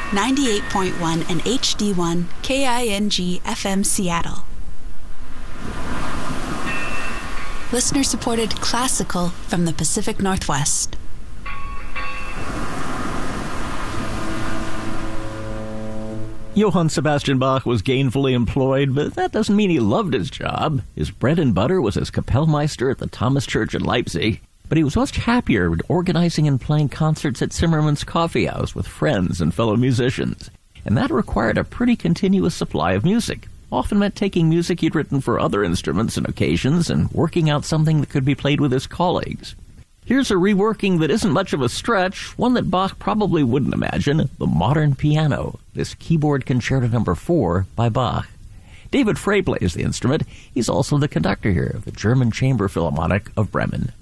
98.1 and HD1 KING FM Seattle. Listener-supported classical from the Pacific Northwest. Johann Sebastian Bach was gainfully employed, but that doesn't mean he loved his job. His bread and butter was as Kapellmeister at the Thomas Church in Leipzig, but he was much happier organizing and playing concerts at Zimmermann's Coffee House with friends and fellow musicians. And that required a pretty continuous supply of music. Often meant taking music he'd written for other instruments and occasions and working out something that could be played with his colleagues. Here's a reworking that isn't much of a stretch, one that Bach probably wouldn't imagine, the modern piano, this Keyboard Concerto No. 4 by Bach. David Frey plays the instrument. He's also the conductor here of the German Chamber Philharmonic of Bremen.